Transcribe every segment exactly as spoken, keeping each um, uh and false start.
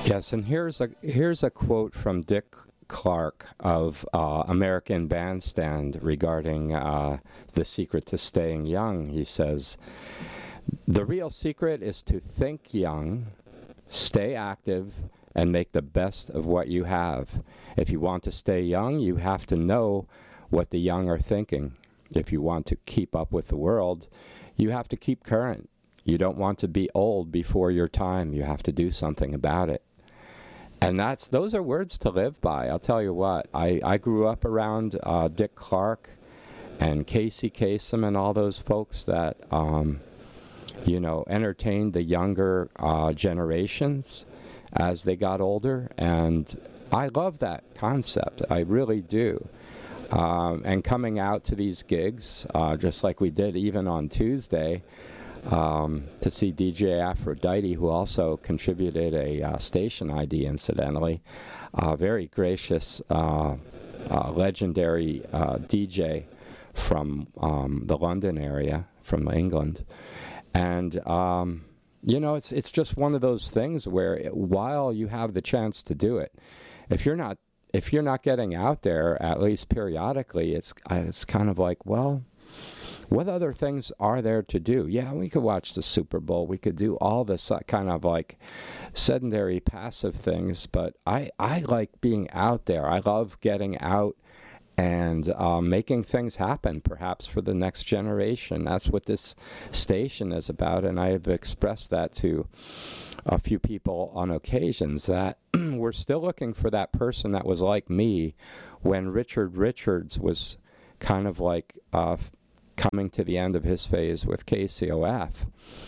Yes, and here's a here's a quote from Dick Clark of uh, American Bandstand regarding uh, the secret to staying young. He says, "The real secret is to think young, stay active, and make the best of what you have. If you want to stay young, you have to know what the young are thinking. If you want to keep up with the world, you have to keep current. You don't want to be old before your time. You have to do something about it." And that's those are words to live by. I'll tell you what. I, I grew up around uh, Dick Clark and Casey Kasem and all those folks that, um, you know, entertained the younger uh, generations as they got older. And I love that concept. I really do. Um, and coming out to these gigs, uh, just like we did even on Tuesday, Um, to see D J Aphrodite, who also contributed a uh, station I D, incidentally, a very gracious, uh, uh, legendary uh, D J from um, the London area, from England. And, um, you know, it's it's just one of those things where it, while you have the chance to do it, if you're not if you're not getting out there, at least periodically, it's uh, it's kind of like, well, what other things are there to do? Yeah, we could watch the Super Bowl. We could do all this uh, kind of like sedentary, passive things. But I, I like being out there. I love getting out and uh, making things happen, perhaps for the next generation. That's what this station is about. And I have expressed that to a few people on occasions, that we're still looking for that person that was like me when Richard Richards was kind of like Uh, coming to the end of his phase with K C O F.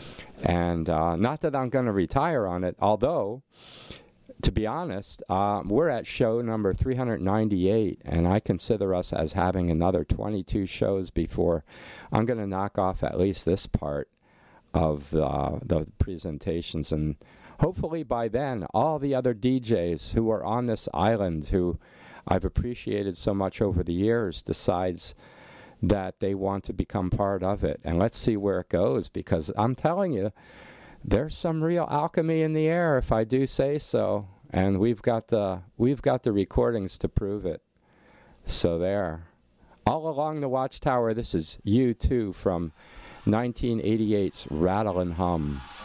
And uh, not that I'm going to retire on it, although, to be honest, uh, we're at show number three hundred ninety-eight, and I consider us as having another twenty-two shows before I'm going to knock off at least this part of uh, the presentations. And hopefully by then, all the other D Js who are on this island, who I've appreciated so much over the years, decides that they want to become part of it. And let's see where it goes, because I'm telling you, there's some real alchemy in the air, if I do say so. And we've got the we've got the recordings to prove it. So there. All along the Watchtower, this is U two from nineteen eighty-eight's Rattle and Hum.